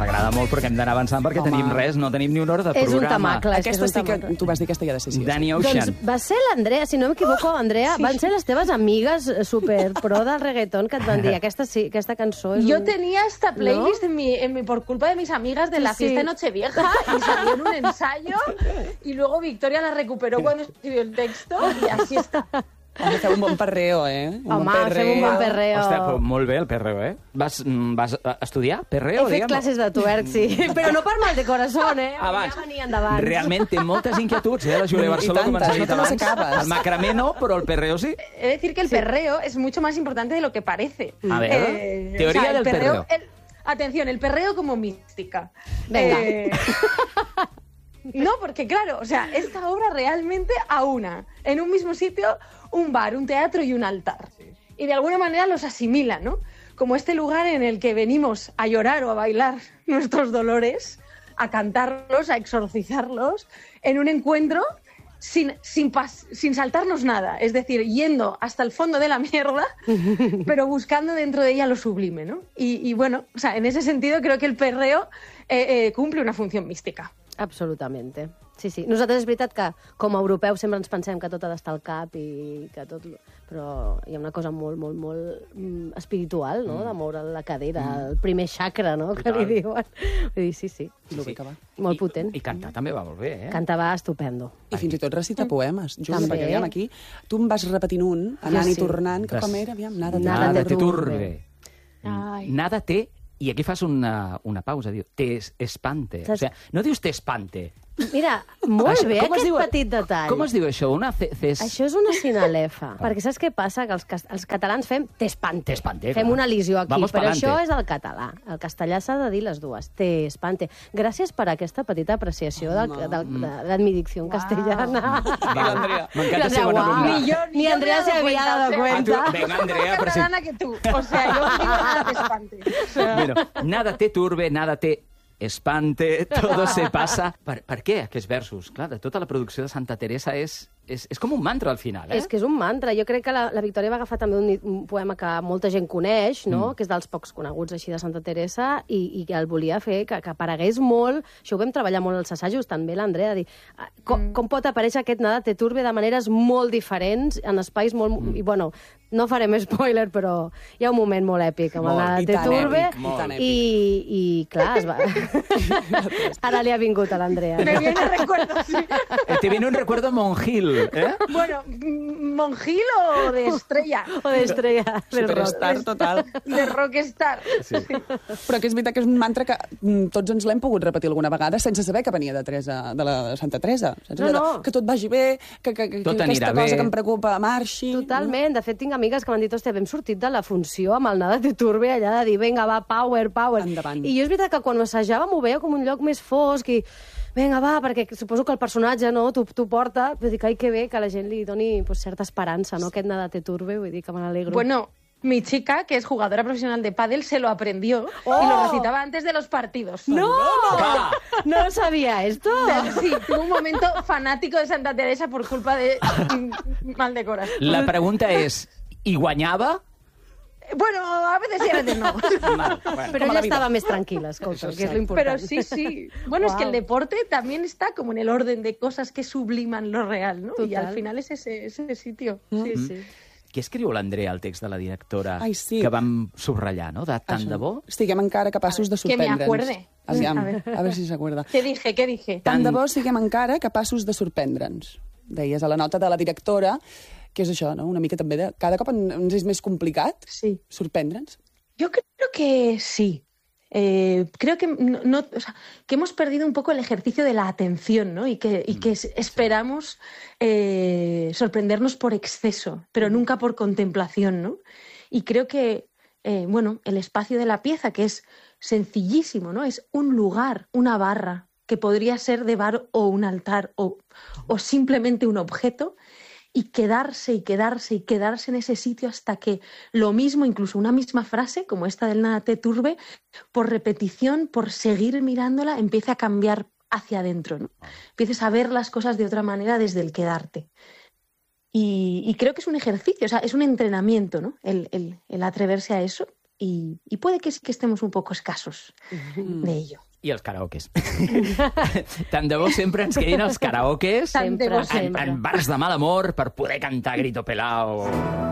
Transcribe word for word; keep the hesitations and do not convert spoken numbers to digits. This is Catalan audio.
agrada molt, perquè hem d'anar avançant, perquè Home. tenim res, no tenim ni una hora de programa. És un tamacle. Aquesta sí que tu vas dir que aquesta ja de ser sí. Danny Ocean. Doncs va ser l'Andrea, si no m'equivoco, Andrea, sí. van ser les teves amigues super pro del reggaeton que et van dir, aquesta, sí, aquesta cançó és Yo un... tenía esta playlist ¿No? en mi, en mi, por culpa de mis amigas de la Sí. fiesta de Nochevieja y salió en un ensayo y luego Victoria la recuperó cuando escribió el texto y así está. Home, feu un bon perreo, eh? Un Home, bon fem un bon perreo. Hòstia, però molt bé el perreo, eh? Vas, mm, vas estudiar He perreo, fet diguem? classes de tuerc, sí, però no per mal de corazón, eh? Abans. Ja venia endavant. Realment té moltes inquietuds, eh, la Júlia I Barceló, com ens tantes, ha dit no te les abans. acabes. El macramé no, però el perreo sí. He de decir que el perreo es mucho más importante de lo que parece. A ver, Eh, teoría el del perreo. el- atención, el perreo como mística. Venga. Eh, no, porque claro, o sea, esta obra realmente aúna en un mismo sitio un bar, un teatro y un altar. Y de alguna manera los asimila, ¿no? Como este lugar en el que venimos a llorar o a bailar nuestros dolores, a cantarlos, a exorcizarlos, en un encuentro sin, sin, pas- sin saltarnos nada. Es decir, yendo hasta el fondo de la mierda, pero buscando dentro de ella lo sublime, ¿no? Y, y bueno, o sea, en ese sentido creo que el perreo eh, eh, cumple una función mística. Absolutamente. Sí, sí. Nosaltres és veritat que com a europeus sempre ens pensem que tot ha d'estar al cap i que tot... Però hi ha una cosa molt, molt, molt mm, espiritual, no?, de moure la cadera, el primer chakra, no?, que li diuen. Vull dir, sí, sí. Sí, sí. Que va. Molt I, potent. I cantar també va molt bé, eh? Cantava estupendo. I fins i tot recita poemes, Júlia, També. perquè aviam aquí, tu em vas repetint un, anant sí. i tornant, que Des- com era, aviam, nada, Nada Nada te te turbe. turbe. Ai. Nada te... I aquí fas una, una pausa, diu, te es- espante. O Saps- sigui, no dius te espante. Mira, molt Això- bé com es aquest diu- petit detall. Com es diu això? Una ce, ces... Això és una sinalefa. Perquè saps què passa? Que els, cas- els catalans fem t'espante. T'espante, Fem clar. una elisió aquí, Vamos però pa'lante. això és el català. El castellà s'ha de dir les dues. T'espante. Gràcies per aquesta petita apreciació del, del, de, de mi dicció castellana. Va, m'encanta ser Andrea, bona guau. alumna. Ni yo- Ni yo me Andrea he se dado había cuenta, dado o sea, Ah, tu, cuenta. venga, Andrea, Más però sí. catalana que tú. O sea, yo no digo nada te espante. O sea, Bueno, nada te turbe, nada te espante, todo se pasa... Per, per què aquests versos? Clar, de tota la producció de Santa Teresa és, és, és com un mantra al final, eh? És que és un mantra. Jo crec que la, la Victòria va agafar també un, un poema que molta gent coneix, no? Mm. que és dels pocs coneguts així de Santa Teresa, i, i que el volia fer que, que aparegués molt. Això ho vam treballar molt als assajos, també l'Andrea, dir ah, com, mm. com pot aparèixer aquest Nada te turbe de maneres molt diferents, en espais molt... Mm. I, bueno, no farem spoiler, però hi ha un moment molt èpic amb el Molt, Nada i te tan turbe. èpic, molt. I tan èpic. I, i clar, es va... Ara li ha vingut a l'Andrea. me viene recuerdo, sí. Eh, Te viene un recuerdo Monjil, eh? Bueno, mm, ¿Monjil o de estrella? O d'estrella del rock. Superstar total. De rockstar. Sí. Però que és veritat que és un mantra que mm, tots ens l'hem pogut repetir alguna vegada sense saber que venia de, Teresa, de la de Santa Teresa. Saps? No, Allò no. De, que tot vagi bé, que, que, que Tot aquesta anirà cosa bé. que em preocupa marxi. Totalment. De fet, tinc amigues que m'han dit, hòstia, hem sortit de la funció amb el Nada te turbe, allà de dir, vinga, va, power, power. Endavant. I jo és veritat que quan ho assajàvem ho veia com un lloc més fosc i vinga, va, perquè suposo que el personatge no t'ho t'ho porta, però dic, ai, que bé que la gent li doni pues, certa esperança, no? Aquest Nada te turbe, vull dir que me n'alegro. Bueno, mi chica, que es jugadora profesional de pádel, se lo aprendió ¡Oh! y lo recitaba antes de los partidos. ¡No! Va. No sabía esto. Sí, tuvo un momento fanático de Santa Teresa por culpa de mm, mal de corazón. La pregunta és, i guanyava? Bueno, a veces sí, a veces no. Mal, bueno. Però ella estava més tranquil·la, escolta, que és lo important. Pero sí, sí. Bueno, es que el Guau. deporte también está como en el orden de cosas que subliman lo real, ¿no? Y Total. al final es ese, ese sitio. Sí, sí. Què escriu l'Andrea al text de la directora Ai, sí. que vam subratllar, no? De tant Això. de bo? Estiguem encara capaços de Que me sorprendre'ns. acuerde. Aviam, A a ver. veure si s'acuerda. ¿Qué dije? ¿Qué dije? Tant de Tant- bo siguem encara capaços de sorprendre'ns. Deies a la nota de la directora, que és això, no? Una mica també de... Cada cop en- ens és més complicat Sí. sorprendre'ns. Yo creo que sí. Eh, creo que, no, no- o sea, que hemos perdido un poco el ejercicio de la atención, ¿no? Y que, y que es- esperamos eh, sorprendernos por exceso, pero nunca por contemplación, ¿no? Y creo que, eh, bueno, el espacio de la pieza, que es sencillísimo, ¿no? Es un lugar, una barra, que podría ser de bar o un altar o, o simplemente un objeto, y quedarse y quedarse y quedarse en ese sitio hasta que lo mismo, incluso una misma frase, como esta del Nada te turbe, por repetición, por seguir mirándola, empiece a cambiar hacia adentro, ¿no? Empieces a ver las cosas de otra manera desde el quedarte. Y, y creo que es un ejercicio, o sea, es un entrenamiento, ¿no? El, el, el atreverse a eso. y, y puede que sí que estemos un poco escasos de ello. I els karaokes. Tant de bo sempre ens quedin els karaokes Tant de bo en, sempre. en bars de mal amor per poder cantar Grito Pelao.